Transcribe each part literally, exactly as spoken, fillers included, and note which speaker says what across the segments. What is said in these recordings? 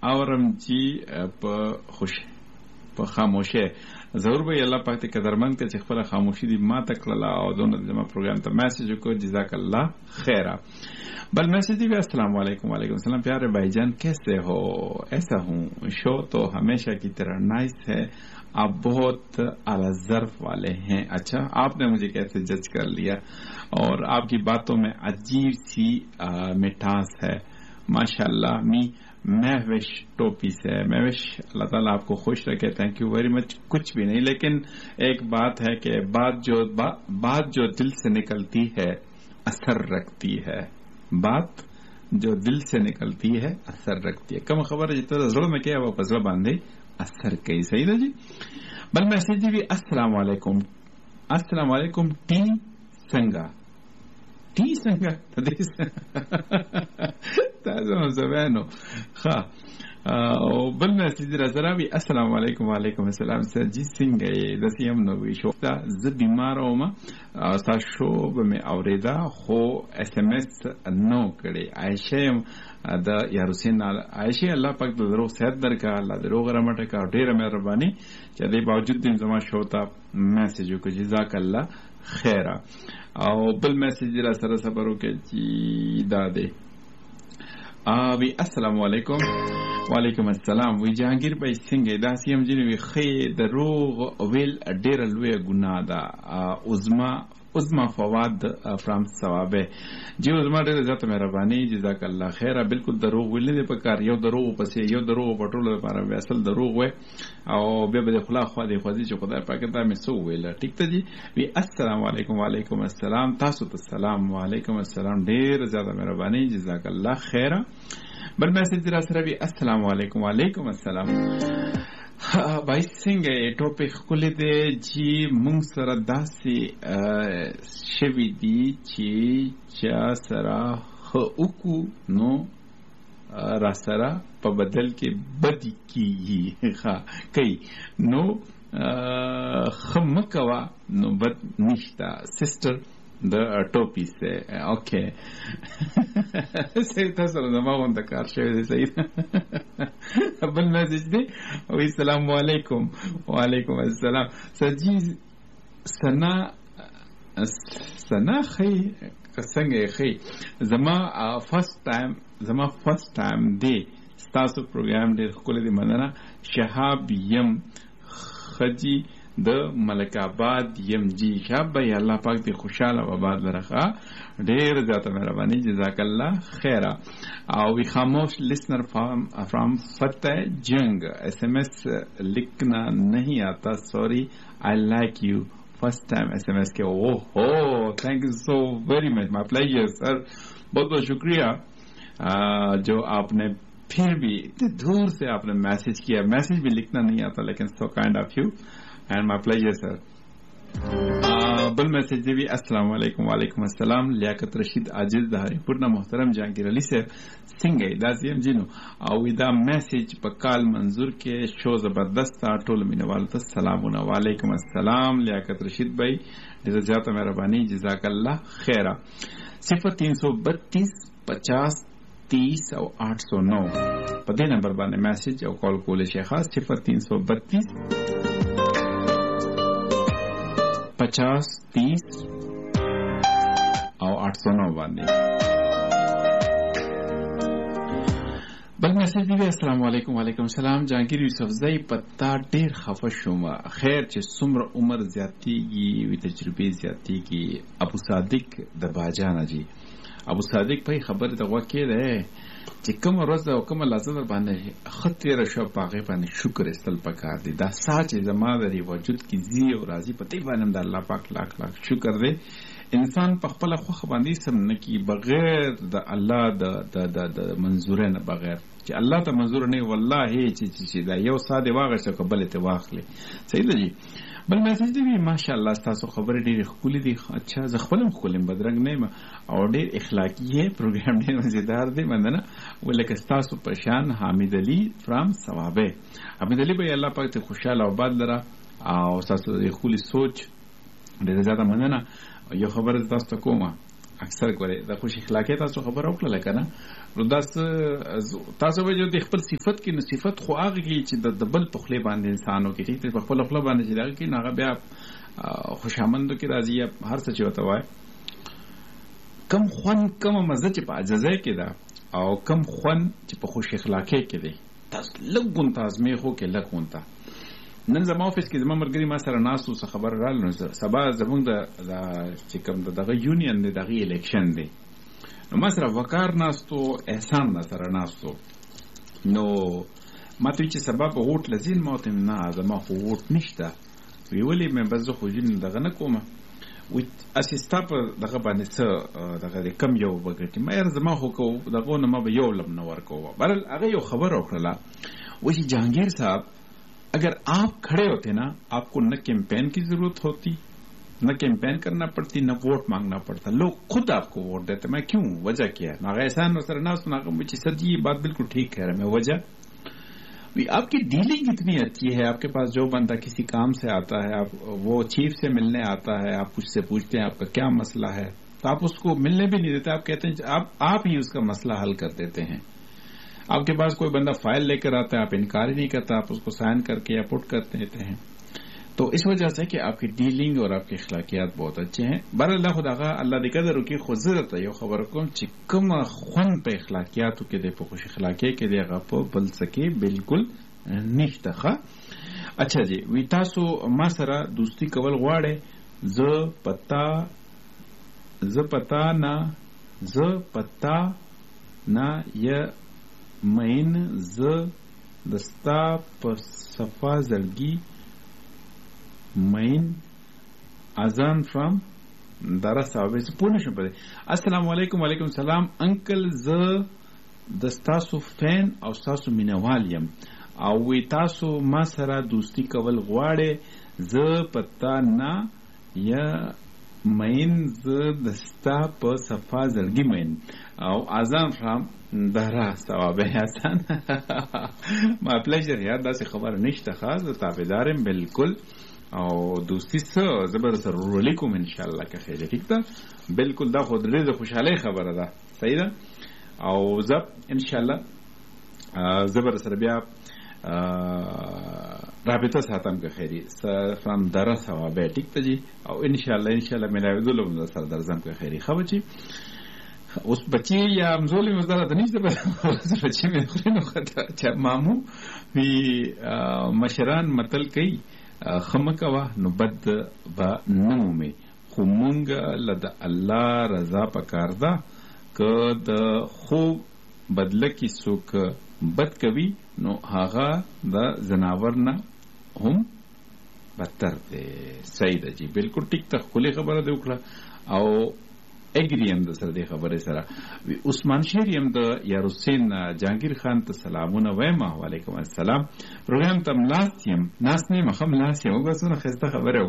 Speaker 1: اورم جی په خوش په خاموشه ضرور به الله پاک ته قدرمند کړي چې خپل خاموشي دی ما تکړه او دونه د ما پروګرام ته میسج وکړو جزاک الله خیره بل میسج دی السلام علیکم وعلیکم السلام प्यारे भाईजान कैसे हो ऐसा हूँ शो तो हमेशा की तरह नाइस है आप बहुत आला ज़र्फ वाले हैं अच्छा आपने मुझे कैसे जज कर लिया और आपकी बातों में अजीब सी मिठास है माशाल्लाह मी महविश टोपी से महविश अल्लाह ताला आपको खुश रखे थैंक यू वेरी मच कुछ भी नहीं लेकिन एक बात है कि बात जो बा, बात जो दिल से निकलती है असर रखती है बात जो दिल से निकलती है असर रखती है कम खबर है जितना जरूर में क्या वो पजला बांधे असर कई सही ना जी बल मैसेज भी अस्सलाम वालेकुम अस्सलाम वालेकुम टी संगा टी संगा तदीस ताज़म ज़बानो खा او بل میسج را سره وی السلام علیکم وعلیکم السلام سر جی څنګه یې د سیم نو وی شو دا ز بیمار وم تاسو شو به مې اوریدا خو اس ام اس نو کړي عائشه د یاروسین عائشه الله پاک د درو صحت درکا الله درو غرمټه کا ډیره مهرباني چې د باوجود دین زما شو ته میسج وکړي جزاک الله خیره او بل میسج را سره صبر وکړي چې دا دی آبی السلام علیکم وعلیکم السلام وی جهانگیر بای څنګه دا سیم جن وی خې د روغ ویل ډیر لوی ګناه ده عظما عظما فواد فرام ثوابه جی عظما ډیر ذات مهرباني جزاک الله خیره بالکل دروغ ویل نه پکار یو دروغ پسې یو دروغ پټول لپاره وصل دروغ وای او به به خلا خو دې خوځي چې خدای پاک ته مې سو ویل ټیک ته جی وی السلام علیکم وعلیکم السلام تاسو ته السلام وعلیکم السلام ډیر زیاده مهرباني جزاک الله خیره بل میسج را سره وی السلام علیکم وعلیکم السلام بای څنګه ټاپک کولې دی چې موږ سره داسې شوي دي چې چا سره خو نو را سره په بدل کې بدی کیږي ښه کوي نو خمکوا نو بد نشتا سسټر د ټوپی سے اوکے صحیح تاسو نه ما غونډه کار شوی دی صحیح بل میسج دی او السلام علیکم وعلیکم السلام سجی سنا سنا خی څنګه خی زما فرست ټایم زما فرست ټایم دی تاسو پروګرام ډیر خپل دی مننه شهاب یم خجی د ملک آباد یم جی شاب بھائی اللہ پاک دی خوشحال و آباد لرخا ډیر زیاته مهرباني جزاک الله خیره او وی خاموش لسنر فرام فتح جنگ ایس ایم ایس لکھنا نہیں آتا سوری آئی لائک یو فرسٹ ٹائم ایس ایم ایس کے او ہو تھینک یو سو ویری مچ مائی پلیجر سر بہت بہت شکریہ جو آپ نے پھر بھی دور سے آپ نے میسج کیا میسج بھی لکھنا نہیں آتا لیکن سو کائنڈ آف یو and my pleasure sir بل میسج دی السلام علیکم وعلیکم السلام لیاقت رشید عاجز دهاری پورنا محترم جهانگیر علی صاحب څنګه دا زم جنو او دا میسج په کال منظور کې شو زبردست ټول مینوال ته سلامونه وعلیکم السلام لیاقت رشید بھائی ډیره زیاته مهرباني جزاک الله خیره صفر تین سو بتیس پچاس تیس او آٹھ سو نو په دې نمبر باندې میسج او کال کولای شي خاص صفر تین سو بتیس پچاس تیس او آٹھ سو نو باندې بل میسج دی السلام علیکم وعلیکم السلام جهانگیر یوسف زئی پتا ډیر خفه شوم خیر چې څومره عمر زیاتیږي وی تجربه زیاتیږي ابو صادق د باجان جی ابو صادق په خبره د وکیل چې کوم ورځ او کوم لحظه باندې خطر شو پاغه باندې شکر استل پکار دي دا ساج زما د وجود کې زی او راضی پتی باندې د الله پاک لاکھ لاکھ شکر دی انسان په خپل خوخه باندې سم نه کی بغیر د الله د د د منظور نه بغیر چې الله ته منظور نه والله چې چې دا یو ساده واغه څه قبل ته واخلي صحیح دی بل میسج دی ماشاءالله تاسو خبرې ډېرې ښکلې دي اچھا زه خپلم ښکلم بدرنګ نه یم او ډېر اخلاقي پروګرام ډېر مزیدار دی مننه ولکه تاسو په شان حامد علي فرام ثوابه حامد علي به الله پاک ته خوشاله او باد لره او تاسو د ښکلي سوچ ډېر زیاته مننه یو خبره تاسو ته کومه اکثر ګورې د خوش اخلاقی تاسو خبر وکړه کنه نو داس تاسو به جو د خپل صفت کې نو صفت خو هغه کې چې د بل په خله باندې انسانو کې چې په خپل خله باندې چې دا کې هغه بیا خوشامندو کې راځي هر څه چې وته وای کم خون کم مزه چې په عجزه کې ده او کم خون چې په خوش اخلاقی کې دی تاسو لګون تاسو مې خو کې لګونتا نن زما افیس کې زما مرګري ما سره ناسو څه خبر رال نو سبا زمونږ د چې کوم دغه یونین دی دغه الیکشن دی نو ما سره وقار ناستو احسان ما سره ناستو نو ما ته چې سبب ووټ لزین ما ته نه زما خو ووټ نشته وی ولې مې بس خو جن دغه نه کومه و اسستا په دغه باندې څه دغه کم یو وګټي ما یې زما خو کو دغه نه ما به یو لم نه ورکو بل هغه یو خبر وکړه و چې جهانگیر صاحب अगर आप खड़े होते ना आपको न कैंपेन की जरूरत होती न कैंपेन करना पड़ती न वोट मांगना पड़ता लोग खुद आपको वोट देते मैं क्यों वजह क्या है ना ऐसा सर ना सुना मुझे सर जी ये बात बिल्कुल ठीक कह रहा है मैं वजह आपकी डीलिंग इतनी अच्छी है आपके पास जो बंदा किसी काम से आता है आप वो चीफ से मिलने आता है आप उससे पूछते हैं आपका क्या मसला है तो आप उसको मिलने भी नहीं देते आप कहते हैं आप आप ही उसका मसला हल कर देते हैं आपके पास कोई बंदा फाइल लेकर आता है आप इनकार ही नहीं करता आप उसको साइन करके या पुट कर देते हैं तो इस वजह से कि आपकी डीलिंग और आपके अखलाकियात बहुत अच्छे हैं बर अल्लाह खुदा का अल्लाह दी कदर की खुजरत है यो खबर को चिकम खुन पे अखलाकियात के दे खुश अखलाकी के दे गप बल सके बिल्कुल निश्तखा अच्छा जी वितासो मा सरा दोस्ती कवल गवाड़े ज पता ज पता ना ज पता ना य مین ز دستا پر صفا زړګي مین اذان فرام دارا صاحب سے پونے شو پدے السلام علیکم وعلیکم السلام انکل ز دستا سو فین او تاسو مینوالیم او وی تاسو ما سره دوستی کول غواړي ز پتا نه یا مین ز دستا پر صفا زړګي مین او اذان فرام دارا ثواب حسن ما پلیجر یاد داسې خبر نشته خاص تابعدارم بالکل او دوستی سره زبر سره ولیکم ان شاء الله که خیر ٹھیک ده بالکل دا خود دې خوشاله خبره ده صحیح ده او زب ان شاء الله زبر سره بیا رابطه ساتم که خیری فرام دارا ثواب ٹھیک ده جی او ان شاء الله ان شاء الله ملاوي ظلم سره درځم که خیری خو چی اوس بچی یا مزولي مزدار د نشته بس بچی مې خوري نو خطا چې مامو وی مشران متل کوي خمکوا نو بد با نمو می خو مونږ لد الله رضا پکار ده که د خوب بدله کی څوک بد کوي نو هغه د زناور نه هم بدتر دی صحیح ده جی بالکل ټیک ته خولي خبره دی وکړه او اګریم د سره د خبرې سره عثمان شهریم د یار حسین جهانگیر خان ته سلامونه وایم وعلیکم السلام پروګرام ته ملاسیم ناس نه مخم لاسیم وګورئ خسته خبره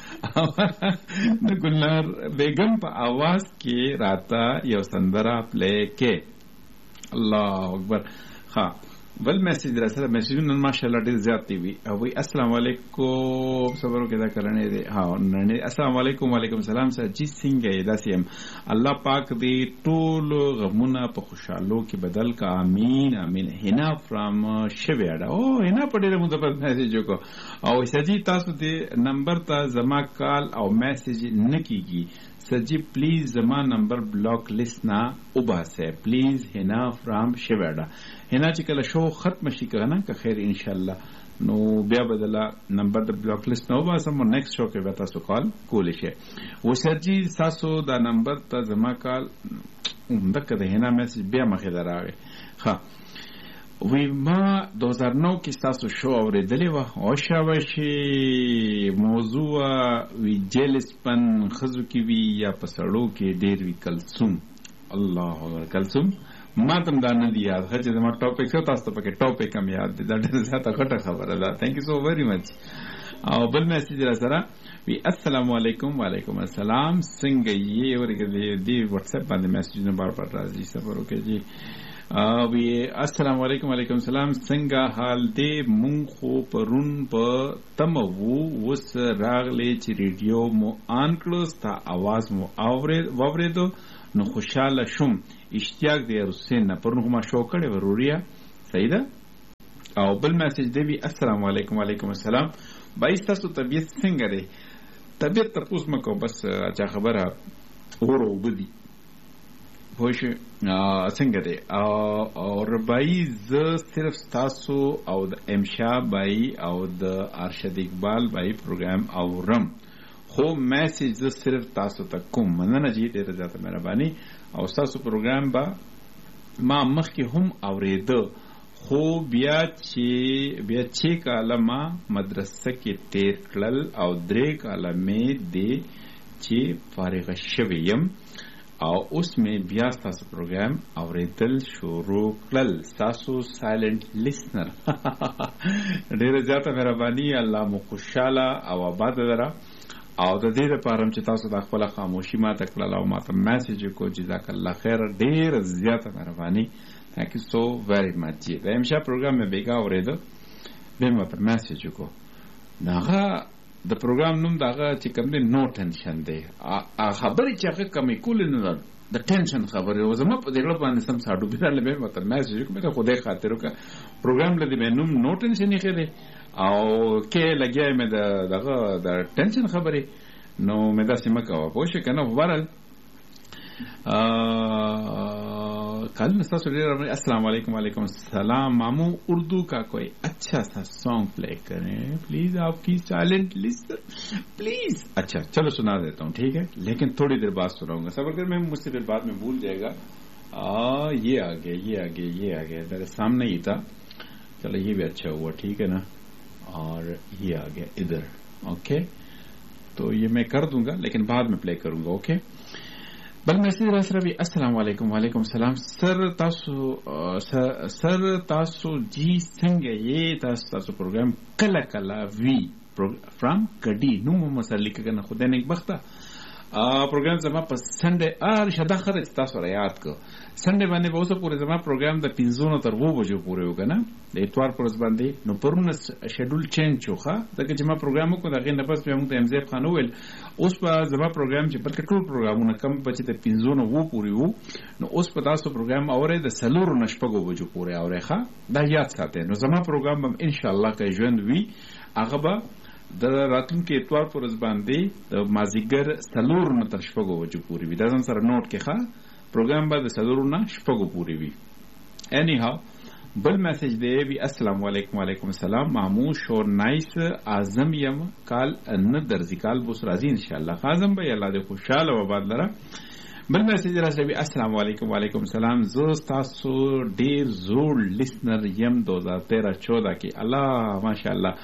Speaker 1: وکړه د ګلنار بیگم په आवाज کې راته یو سندره پلی کې الله اکبر ها بل میسج در سره میسجونه ماشاءالله ډیر زیات دی وی او وی السلام علیکم صبرو کې دا کرنے دی ها نه السلام علیکم وعلیکم السلام سر جی څنګه داسیم الله پاک دې ټول غمونه په خوشالو کې بدل کا امین امین هنا فرام شویاډا او هنا پډې مو ته میسج وکړو او سجی تاسو دې نمبر ته زما کال او میسج نه کیږي سجی پلیز زما نمبر بلاک لیست نا وباسه پلیز هنا فرام شویاډا هنا چې کله شو ختم شي کنه که خیر ان شاء الله نو بیا بدلا نمبر د بلاک لیست نو وباسم نیکسٹ شو کې به تاسو کال کولی شئ و سرجی تاسو دا نمبر ته زما کال دغه د هنا میسج بیا مخې دراوي ها وی ما دو هزار نو کې تاسو شو اوریدلې و او شاوشي موضوع وی جیلس پن خزو کې وی یا پسړو کې ډیر وی کلثوم الله اکبر کلثوم ما تم دا نه دی یاد هڅه زما ټاپک څه تاسو ته پکې ټاپک هم یاد دي دا ډېر زیاته غټه خبره ده ثانک یو سو ویری مچ او بل میسج را سره وی السلام علیکم وعلیکم السلام څنګه یې ورګه دی واتس اپ باندې میسج نه بار بار راځي صبر وکړئ جی وی السلام علیکم وعلیکم السلام څنګه حال دی مونږ خو پرون په تمو وس راغلی چې ریډیو مو آن کړو ستا आवाज مو اورید ووریدو نو خوشاله شوم اشتیاق دی حسین نه پرونو ما شو کړي وروریا صحیح ده او بل میسج دی السلام علیکم وعلیکم السلام بای تاسو طبیعت څنګه دی طبیعت تاسو مکو بس چا خبره ورو بدی پوش څنګه دی او ربای ز صرف تاسو او د امشا بای او د ارشد اقبال بای پروګرام اورم خو میسج ز صرف تاسو ته کوم مننه جی ډیره زیاته مهرباني او تاسو پروګرام با ما مخکې هم اوریده خو بیا چې بیا چې کاله ما مدرسه کې تیر کړل او درې کاله مې دی چې فارغ شوی یم او اوس مې بیا تاسو پروګرام اوریدل شروع کړل تاسو سایلنت لیسنر ډیره زیاته مهرباني الله مو خوشاله او آباد لره او د دې لپاره چې تاسو د خپل خاموشي ماته کړل او ماته میسج کو جزاک الله خیر ډیره زیاته مهرباني Thank you so very much. د امشا پروګرام مې بیګا اوریدو به ماته میسج کو داغه د پروګرام نوم داغه چې کوم دی نو ټینشن دی ا خبرې چې هغه کمی کول نه د ټینشن خبرې او زما په دې باندې سم ساډو بیرل به ماته میسج کوم ته خدای خاطر وکړه پروګرام لدی به نوم نو ټینشن یې خېده او کې لګیا مې د دغه د ټینشن خبرې نو مې دا سم کاوه پوه شو کنه وبرل कल अस्सलाम वालेकुम वालेकुम सलाम मामू उर्दू का कोई अच्छा सा सॉन्ग प्ले करें प्लीज आपकी साइलेंट लिस्टर प्लीज अच्छा चलो सुना देता हूँ ठीक है लेकिन थोड़ी देर बाद सुनाऊंगा सबर कर मैं मुझसे फिर बाद में भूल जाएगा आ, ये आ गया ये आ गया ये आ गया मेरे सामने ही था चलो ये भी अच्छा हुआ ठीक है ना और ये आ गया इधर ओके तो ये मैं कर दूंगा लेकिन बाद में प्ले करूंगा ओके बल मैसेज रासरा भी अस्सलाम वालेकुम वालेकुम सलाम सर तासु सर तासु जी संगे ये तास तासु प्रोग्राम कला कला वी फ्रॉम कडी नो मसली कना खुदा ने बख्ता प्रोग्राम जमा पर संडे आर शदा खरच तासु याद को संडे बाने बहुत पूरे जमा प्रोग्राम द पिंजोनो तर वो बजो पूरे होगा ना د اتوار پر باندې نو پرونه شیډول چینج شوخه دغه چې ما پروګرام کو دغه نه پس به موږ ته امزیب خان وویل اوس په زما پروګرام چې بلکې ټول پروګرامونه کم بچی ته پنځونه وو پوری وو نو اوس په تاسو پروګرام اورې د سلور نشپګو بجو پوره اورې ښه دا یاد ساتئ نو زما پروګرام هم ان شاء الله کې ژوند وی هغه به د راتلونکي اتوار پر باندې د مازیګر سلور نه تر شپګو بجو پوری وی دا ځان سره نوٹ کې ښه پروګرام به د سلور نه شپګو پوری وی اني هاو بل میسج دی وی السلام علیکم وعلیکم السلام ماموش اور نائس اعظم یم کال نه درځي کال بوس راځي ان شاء الله اعظم به الله دې خوشاله و آباد لره بل میسج راځي السلام علیکم وعلیکم السلام زو تاسو ډیر زوړ لیسنر یم دو ہزار تیرہ چودہ کې الله ماشاءالله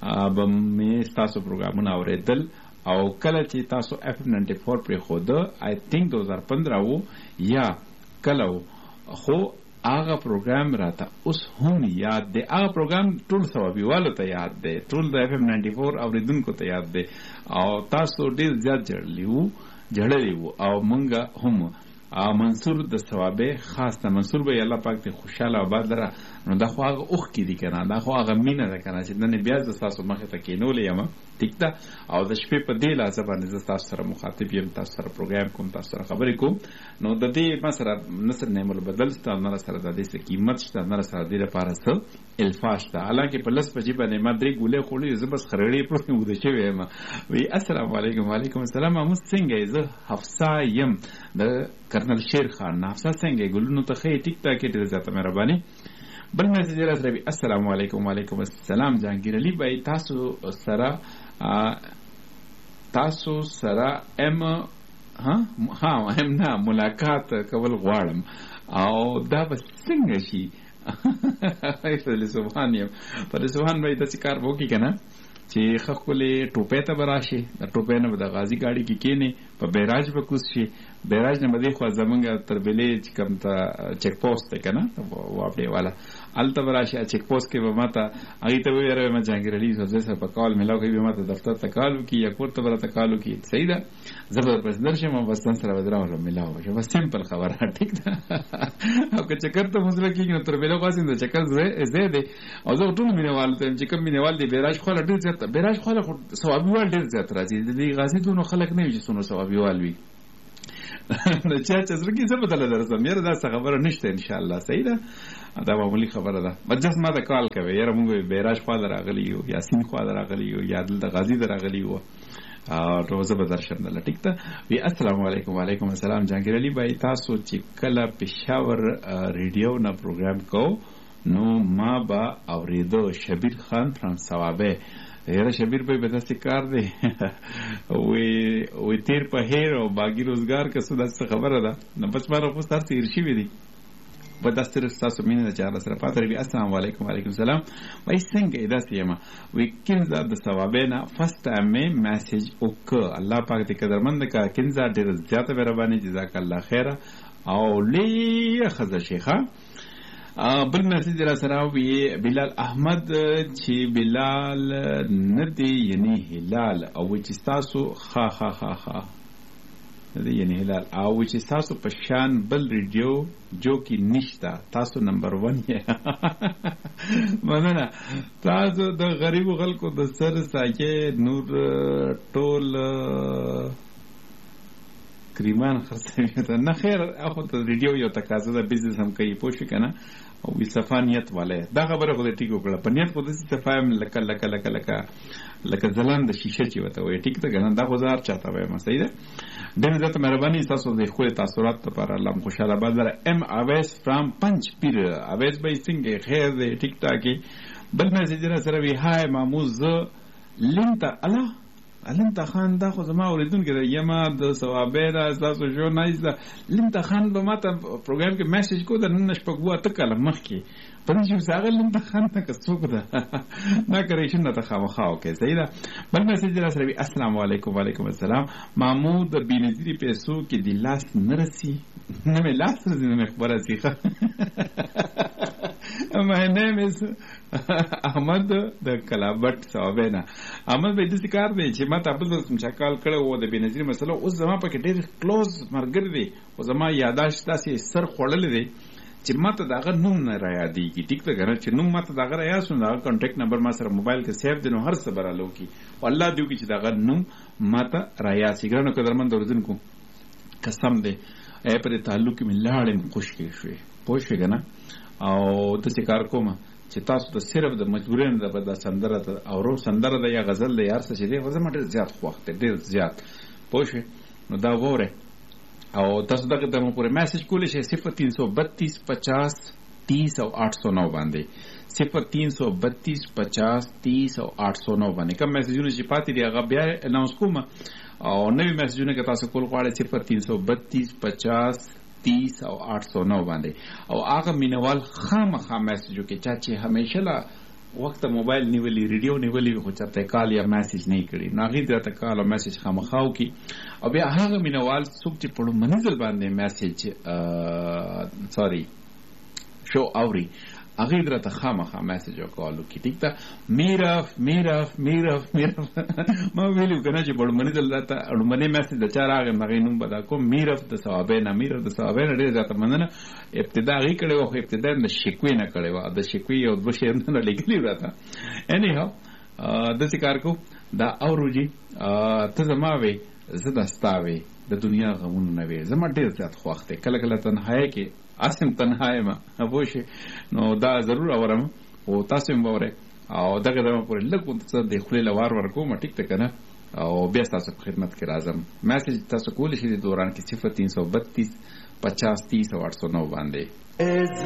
Speaker 1: به مې تاسو پروګرامونه اوریدل او کله چې تاسو اف نائنٹی فور پر خود آی تھنک دو ہزار پندرہ وو یا کله خو هغه پروګرام راته اوس هم یاد دی هغه پروګرام ټول ثوابیوالو ته یاد دی ټول د اف ام نائنٹی فور اوریدونکو ته یاد دی او تاسو ډیر زیات جړلی وو جړلی وو او مونږه هم منصور د ثوابه خاص ته منصور به الله پاک ته خوشاله آباد لره نو دا خو هغه اوخ کې دي کنه دا خو هغه مینه ده کنه چې نن بیا د تاسو مخه ته کېنول یم ټیک ده او د شپې په دې لازم باندې تاسو سره مخاطب یم تاسو سره پروګرام کوم تاسو سره خبرې کوم نو د دې مثلا نصر نعمت بدل ستاسو نه سره د دې څه قیمت شته نه سره د لپاره څه الفاظ ته حالانکه په لس بجې باندې ما درې ګولې خوري زه بس خړړې پروت نه ودې شوی یم وی السلام علیکم وعلیکم السلام مو څنګه زه حفصه یم د کرنل شیر خان حفصه څنګه ګلونو ته خې ټیک ټاک ډیر زیاته مهرباني بل میسج راځي السلام علیکم وعلیکم السلام جهانگیر علی بای تاسو سره تاسو سره ام ها ها هم نه ملاقات کول غواړم او دا به څنګه شي ایفل سبحان یم پر سبحان به تاسو کار وکړي کنه چې خپلې ټوپې ته براشي د ټوپې نه د غازی گاڑی کې کېنه په بیراج په کوس شي بیراج نه مده خو زمونږ تر بلې چې کوم ته چیک پوسټ ته کنه واپډې والا الته براشي چیک پوسټ کې به ماته هغه ته ویره ما جهانگیر علی زوځه سره په کال ملاو کوي به ماته دفتر ته کالو کې یا کوړه برته کالو کې صحیح ده زبردست درشه ما بس سره ودراو ملاو شو بس سیمپل خبره ټیک ده او که چکر ته مسله کې نو تر بلې قاسم د چکر زه ده او زه ټول مینوال ته چې کوم مینوال دی بیراج خو ډیر بیراج خو ثوابي وال ډیر زیات راځي د دې غازی دونو خلک نه وي چې سونو ثوابي وال وي نو چا چې زړه کې څه بدله درځم یاره دا څه خبره نشته ان شاء الله صحیح ده دا معمولی خبره ده بس ما ته کال کوي یاره موږ بیراج خوا راغلی یو یاسین خوا راغلی یو یا دلته غازی راغلی یو او روزه به درشم دلته ټیک ته وی السلام علیکم وعلیکم السلام جهانگیر علي بھائی تاسو چې کله پېښور ریډیو نه پروګرام کو نو ما با اوریدو شبیر خان فرام ثوابه یاره شبیر بھائی به داسې کار دی وی وی تیر په هیر او باقي روزګار که څه داسې خبره ده نو بس ما خو سر تیر شوي دي په داسې صرف ستاسو مینه ده چې هغه سره پاته وي السلام علیکم وعلیکم السلام وایي څنګه یې داسې یم وی کنزا د ثوابې نه فسټ ټایم مې میسج وکړه الله پاک دې قدرمند که کنزا ډېره زیاته مهرباني جزاک الله خیره او لویه ښځه شیخه بل میسج را سره وی بلال احمد چې بلال نه دی یعنی هلال او چې تاسو خا خا خا خا دی یعنی هلال او چې تاسو په شان بل ریډیو جو کې نشتا تاسو نمبر ون یې مننه تاسو د غریب خلکو د سر ساکه نور ټول کریمان خرڅوي ته نه خیر اخو ته ریډیو یو تقاضا ده بزنس هم کوي پوه شو کنه او وی صفانیت والے دا خبره خو دې ټیک وکړه په نیت خو دې صفایم لکه لکه لکه لکه لکه ځلان د شیشه چې وته وي ټیک ته کنه دا خو زار چاته وایم صحیح ده ډېر زیات مهرباني تاسو د خو تاثیرات لپاره الله خوشاله بدر ام اویس فرام پنچ پیر اویس به څنګه خیر دې ټیک ټاکي بل میسج را سره وی هاي ماموز لنتا الله لنتا خان دا خو زما اوریدونکو دی یما د ثوابه را تاسو شو نایز دا لنتا خان به ماته پروګرام کې میسج کو دا نن شپه غوا تکله مخ کې پدې چې څنګه لنتا خان ته څوک ده ما کوي چې نه ته خامخاو کې صحیح ده بل میسج را سره السلام علیکم وعلیکم السلام محمود بنظیری پیسو کې د لاس نرسي نه مې لاس نه خبره سیخه My name is احمد د کلابټ ثوابینا احمد به د ذکر دی چې ما تاسو ته چکال کړو و د بنظیر مسله اوس زما په کې ډېر کلوز مرګر دی او زما یاداشت تاسو سر خړل دی چې ما ته داغه نوم نه را یادېږي ټیک ته غره چې نوم ما ته داغه را یاد شو دا کانټیکټ نمبر ما سره موبایل کې سیو دی نو هر څه برالو کی والله دیو کې چې داغه نوم ما ته را یاد شي ګرانو قدرمن درځن کو قسم دی اې پر تعلق می لاړم خوش کې شوې پوه شئ کنه او د څه کار کوم چې تاسو ته صرف د مجبورین د بد سندره او رو سندره د یا غزل د یار څه چې دی وزه مټ زیات خوښ دی ډیر زیات پوه نو دا وره او تاسو دغه د مو پورې میسج کولې شي صفر تین سو بتیس پچاس تیس او آٹھ سو نو باندې صفر تین سو بتیس پچاس تیس او آٹھ سو نو باندې کوم میسجونه چې پاتې دی هغه بیا اناونس کوم او نوی میسجونه که تاسو کول غواړئ صفر تین سو بتیس پچاس تیس او آٹھ سو نو باندې او هغه مینوال خامخا میسجو کې چا چې همیشه لا وخت موبایل نیولې ریډیو نیولې خو چاته کال یا میسج نه کړي ناغي درته کال او میسج خامخاو کی او بیا هغه مینوال څوک چې په منځل باندې میسج سوري شو اوري هغه درته خامخا میسج وکړو کی ټیک تا میرف میرف میرف میرف ما ویلو کنه چې په منځل درته اړمنه میسج د چار هغه مغې نوم بدا کو میرف د ثوابه نه میرف د ثوابه نه ډیر ځاته مننه ابتدائي کړي او ابتدائي د شکوي نه کړي وا د شکوي او د شعر نه لیکلي راته اني هو د څه کار کو دا اوروجي ته زما وي زه دستاوي د دنیا غمونه نه وي زما ډیر زیات خوښ دی کله کله تنهایی کې اسم تنهایی ما ابوشه نو دا ضرور اورم او تاسو هم وره او دغه دغه پر لکه څه د خپل لوار ورکو ما ټیک ته کنه او بیا تاسو په خدمت کې راځم میسج تاسو کول شي د دوران کې صفر تین سو بتیس پچاس تیس او آٹھ سو نو باندې